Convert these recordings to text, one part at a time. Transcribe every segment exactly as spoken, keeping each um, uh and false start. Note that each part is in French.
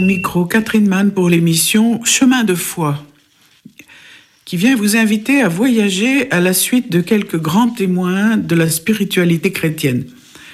Micro Catherine Mann pour l'émission Chemin de foi, qui vient vous inviter à voyager à la suite de quelques grands témoins de la spiritualité chrétienne.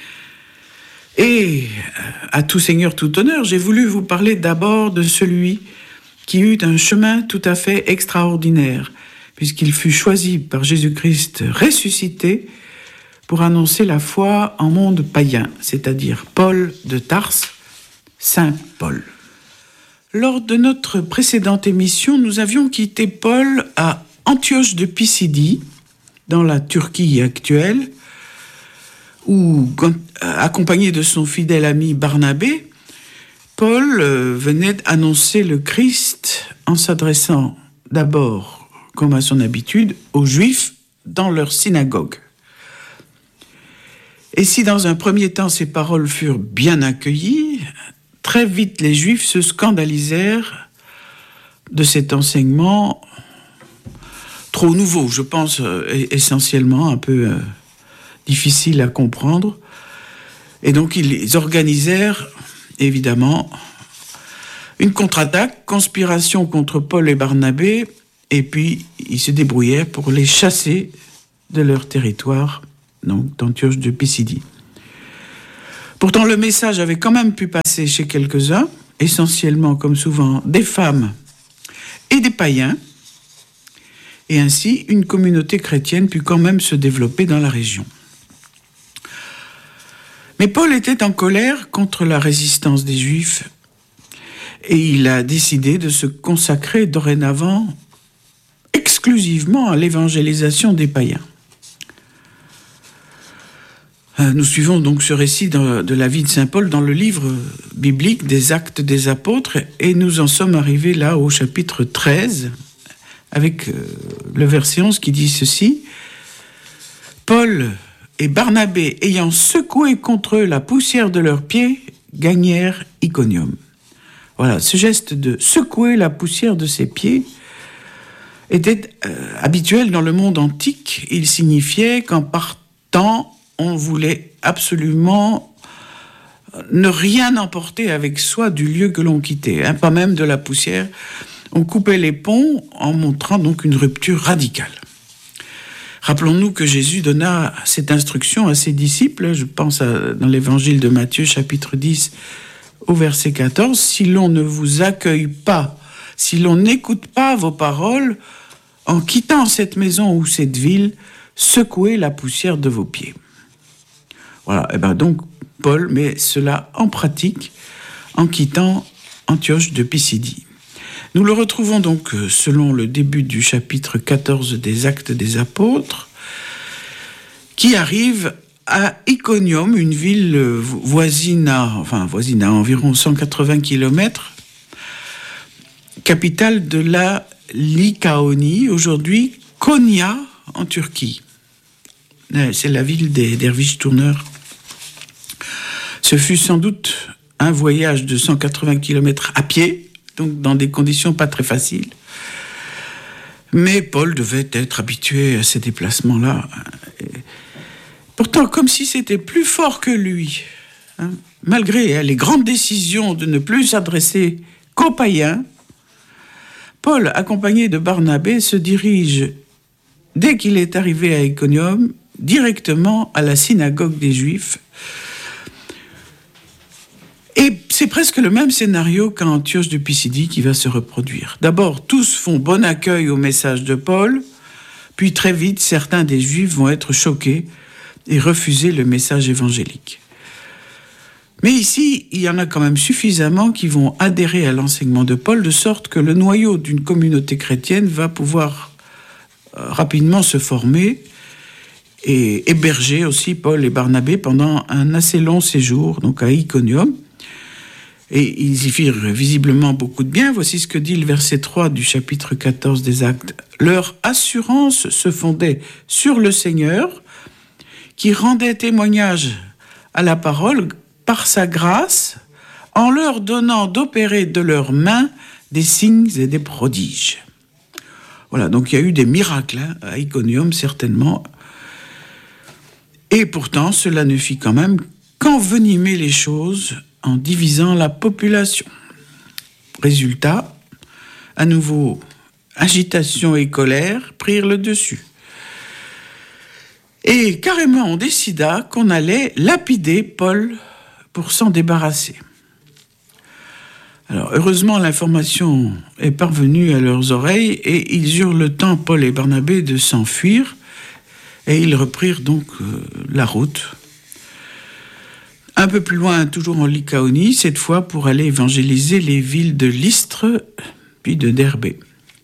Et à tout seigneur, tout honneur, j'ai voulu vous parler d'abord de celui qui eut un chemin tout à fait extraordinaire, puisqu'il fut choisi par Jésus-Christ ressuscité pour annoncer la foi en monde païen, c'est-à-dire Paul de Tarse, Saint Paul. Lors de notre précédente émission, nous avions quitté Paul à Antioche de Pisidie, dans la Turquie actuelle, où, accompagné de son fidèle ami Barnabé, Paul venait annoncer le Christ en s'adressant d'abord, comme à son habitude, aux Juifs dans leur synagogue. Et si dans un premier temps ces paroles furent bien accueillies, très vite les Juifs se scandalisèrent de cet enseignement trop nouveau, je pense essentiellement un peu euh, difficile à comprendre. Et donc ils organisèrent évidemment une contre-attaque, conspiration contre Paul et Barnabé, et puis ils se débrouillèrent pour les chasser de leur territoire, donc d'Antioche de Pisidie. Pourtant, le message avait quand même pu passer chez quelques-uns, essentiellement, comme souvent, des femmes et des païens, et ainsi, une communauté chrétienne put quand même se développer dans la région. Mais Paul était en colère contre la résistance des Juifs, et il a décidé de se consacrer dorénavant exclusivement à l'évangélisation des païens. Nous suivons donc ce récit de, de la vie de Saint Paul dans le livre biblique des Actes des Apôtres, et nous en sommes arrivés là au chapitre treize, avec le verset onze qui dit ceci: « Paul et Barnabé, ayant secoué contre eux la poussière de leurs pieds, gagnèrent Iconium. » Voilà, ce geste de secouer la poussière de ses pieds était euh, habituel dans le monde antique. Il signifiait qu'en partant, on voulait absolument ne rien emporter avec soi du lieu que l'on quittait, hein, pas même de la poussière. On coupait les ponts en montrant donc une rupture radicale. Rappelons-nous que Jésus donna cette instruction à ses disciples, je pense à, dans l'évangile de Matthieu, chapitre dix, au verset quatorze, « Si l'on ne vous accueille pas, si l'on n'écoute pas vos paroles, en quittant cette maison ou cette ville, secouez la poussière de vos pieds. » Voilà, et bien donc Paul met cela en pratique en quittant Antioche de Pisidie. Nous le retrouvons donc selon le début du chapitre quatorze des Actes des Apôtres, qui arrive à Iconium, une ville voisine à, enfin voisine à environ cent quatre-vingts kilomètres, capitale de la Lycaonie, aujourd'hui Konya en Turquie. C'est la ville des derviches tourneurs. Ce fut sans doute un voyage de cent quatre-vingts kilomètres à pied, donc dans des conditions pas très faciles. Mais Paul devait être habitué à ces déplacements-là. Pourtant, comme si c'était plus fort que lui, hein, malgré hein, les grandes décisions de ne plus s'adresser qu'aux païens, Paul, accompagné de Barnabé, se dirige, dès qu'il est arrivé à Iconium, directement à la synagogue des Juifs. Et c'est presque le même scénario qu'à Antioche de Pisidie qui va se reproduire. D'abord, tous font bon accueil au message de Paul, puis très vite, certains des Juifs vont être choqués et refuser le message évangélique. Mais ici, il y en a quand même suffisamment qui vont adhérer à l'enseignement de Paul, de sorte que le noyau d'une communauté chrétienne va pouvoir euh, rapidement se former et héberger aussi Paul et Barnabé pendant un assez long séjour, donc à Iconium. Et ils y firent visiblement beaucoup de bien. Voici ce que dit le verset trois du chapitre quatorze des Actes. « Leur assurance se fondait sur le Seigneur, qui rendait témoignage à la parole par sa grâce, en leur donnant d'opérer de leurs mains des signes et des prodiges. » Voilà, donc il y a eu des miracles hein, à Iconium, certainement. Et pourtant, cela ne fit quand même qu'envenimer les choses en divisant la population. Résultat, à nouveau, agitation et colère prirent le dessus. Et carrément, on décida qu'on allait lapider Paul pour s'en débarrasser. Alors, heureusement, l'information est parvenue à leurs oreilles et ils eurent le temps, Paul et Barnabé, de s'enfuir et ils reprirent donc euh, la route. Un peu plus loin, toujours en Lycaonie, cette fois pour aller évangéliser les villes de Lystre puis de Derbé.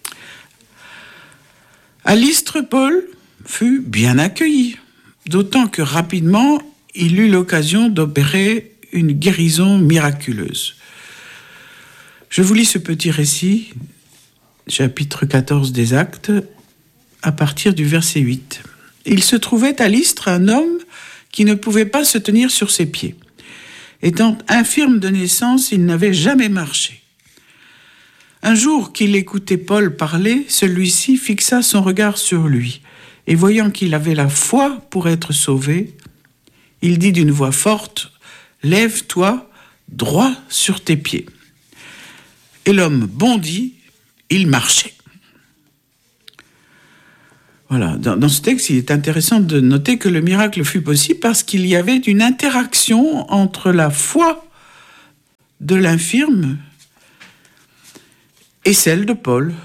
À Lystre, Paul fut bien accueilli, d'autant que rapidement, il eut l'occasion d'opérer une guérison miraculeuse. Je vous lis ce petit récit, chapitre quatorze des Actes, à partir du verset huit. Il se trouvait à Lystre un homme qui ne pouvait pas se tenir sur ses pieds. Étant infirme de naissance, il n'avait jamais marché. Un jour qu'il écoutait Paul parler, celui-ci fixa son regard sur lui, et voyant qu'il avait la foi pour être sauvé, il dit d'une voix forte, « Lève-toi, droit sur tes pieds. » Et l'homme bondit, il marchait. Voilà, dans, dans ce texte, il est intéressant de noter que le miracle fut possible parce qu'il y avait une interaction entre la foi de l'infirme et celle de Paul.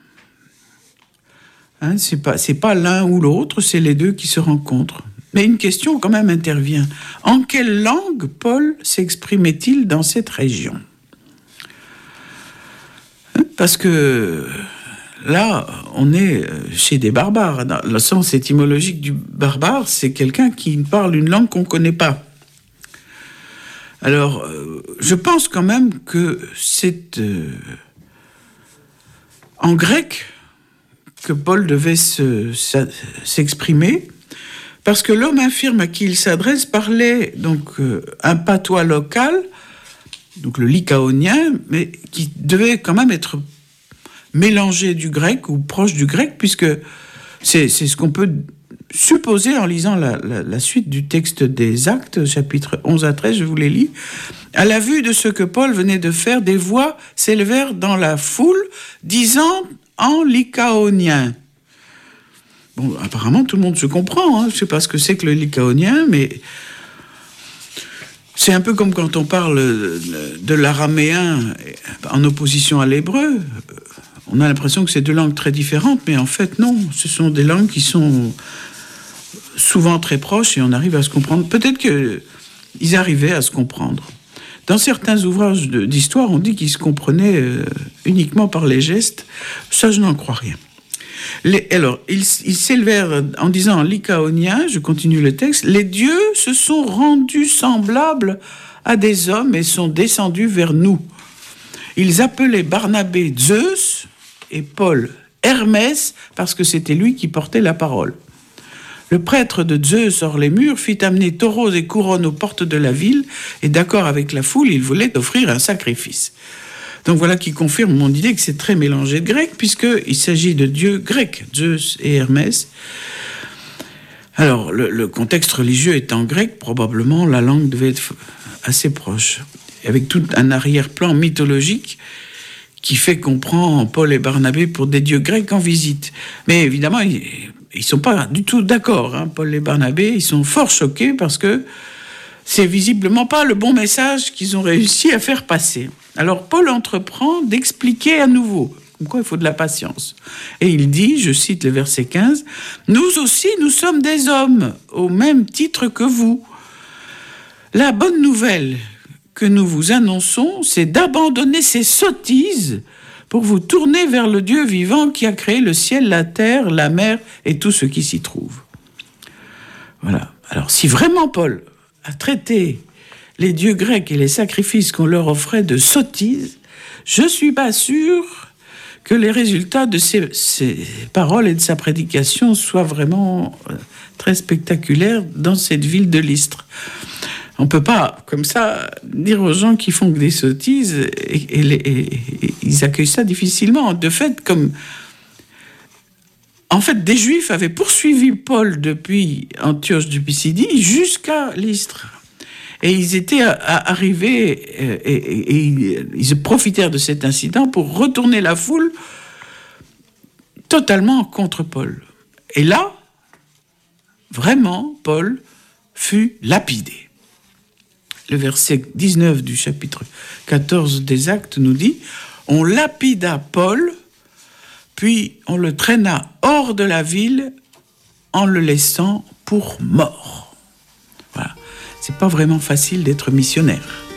Hein, c'est pas, c'est pas l'un ou l'autre, c'est les deux qui se rencontrent. Mais une question quand même intervient. En quelle langue Paul s'exprimait-il dans cette région ? Parce que là, on est chez des barbares. Dans le sens étymologique du barbare, c'est quelqu'un qui parle une langue qu'on ne connaît pas. Alors, je pense quand même que c'est euh, en grec que Paul devait se, s'exprimer, parce que l'homme infirme à qui il s'adresse parlait donc euh, un patois local, donc le lycaonien, mais qui devait quand même être mélangé du grec ou proche du grec, puisque c'est, c'est ce qu'on peut supposer en lisant la, la, la suite du texte des Actes, chapitres onze à treize, je vous les lis. À la vue de ce que Paul venait de faire, des voix s'élevèrent dans la foule, disant en lycaonien. Bon, apparemment, tout le monde se comprend, hein. Je ne sais pas ce que c'est que le lycaonien, mais c'est un peu comme quand on parle de l'araméen en opposition à l'hébreu. On a l'impression que c'est deux langues très différentes, mais en fait, non. Ce sont des langues qui sont souvent très proches et on arrive à se comprendre. Peut-être qu'ils arrivaient à se comprendre. Dans certains ouvrages de, d'histoire, on dit qu'ils se comprenaient euh, uniquement par les gestes. Ça, je n'en crois rien. Les, alors, ils, ils s'élevèrent en disant en lycaonien, je continue le texte, « Les dieux se sont rendus semblables à des hommes et sont descendus vers nous. Ils appelaient Barnabé Zeus et Paul Hermès parce que c'était lui qui portait la parole. Le prêtre de Zeus hors les murs fit amener taureaux et couronnes aux portes de la ville et d'accord avec la foule, il voulait offrir un sacrifice. » Donc voilà qui confirme mon idée que c'est très mélangé de grec, puisqu'il s'agit de dieux grecs, Zeus et Hermès. Alors, le, le contexte religieux étant grec, probablement la langue devait être assez proche, avec tout un arrière-plan mythologique qui fait qu'on prend Paul et Barnabé pour des dieux grecs en visite. Mais évidemment, ils ne sont pas du tout d'accord, hein, Paul et Barnabé, ils sont fort choqués parce que c'est visiblement pas le bon message qu'ils ont réussi à faire passer. Alors Paul entreprend d'expliquer à nouveau, comme quoi il faut de la patience. Et il dit, je cite le verset quinze, « Nous aussi, nous sommes des hommes, au même titre que vous. La bonne nouvelle que nous vous annonçons, c'est d'abandonner ces sottises pour vous tourner vers le Dieu vivant qui a créé le ciel, la terre, la mer et tout ce qui s'y trouve. » Voilà. Alors si vraiment Paul a traité les dieux grecs et les sacrifices qu'on leur offrait de sottises, je ne suis pas sûr que les résultats de ces, ces paroles et de sa prédication soient vraiment très spectaculaires dans cette ville de Lystre. On ne peut pas, comme ça, dire aux gens qui font que des sottises, et, et, et, et ils accueillent ça difficilement. De fait, comme... En fait, des Juifs avaient poursuivi Paul depuis Antioche de Pisidie jusqu'à Lystre. Et ils étaient à, à arrivés et, et, et ils profitèrent de cet incident pour retourner la foule totalement contre Paul. Et là, vraiment, Paul fut lapidé. Le verset dix-neuf du chapitre quatorze des Actes nous dit « On lapida Paul, puis on le traîna hors de la ville en le laissant pour mort. » Voilà. C'est pas vraiment facile d'être missionnaire.